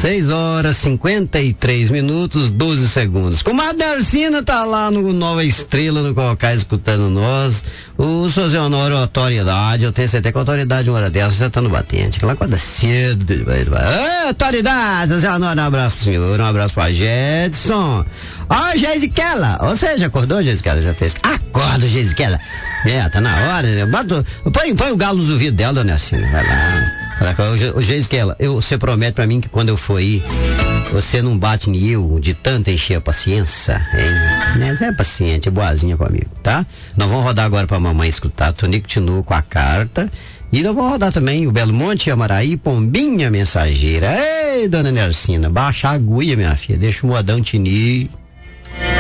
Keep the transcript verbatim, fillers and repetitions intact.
seis horas, cinquenta e três minutos, doze segundos. Comadre Darcina tá lá no Nova Estrela, no Cocá, escutando nós. O seu Zé Honório, autoridade, eu tenho certeza que a autoridade, uma hora dessa, você tá no batente. Ela acorda cedo. Ei, autoridade, Zé Honório, um abraço pro senhor, um abraço pra Jedson. Ó, oh, Geisiquela, ou seja, acordou, Geisiquela? Já fez. Acorda, Geisiquela. É, tá na hora, né? Bota, põe, põe o galo nos ouvidos dela, dona Darcina, vai lá. Ô, Geisiquela, eu, você promete pra mim que quando eu for aí, você não bate em eu de tanto encher a paciência, hein? Né? Você é paciente, é boazinha comigo, tá? Nós vamos rodar agora pra mamãe escutar, Tonico continuou com a carta, e nós vamos rodar também o Belo Monte, Amaraí, Pombinha Mensageira. Ei, dona Nercina, baixa a agulha, minha filha, deixa o modão tinir.